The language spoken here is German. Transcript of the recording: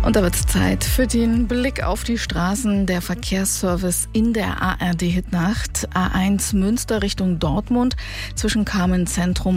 Und da wird es Zeit für den Blick auf die Straßen. Der Verkehrsservice in der ARD-Hitnacht. A1 Münster Richtung Dortmund zwischen Kamenn Zentrum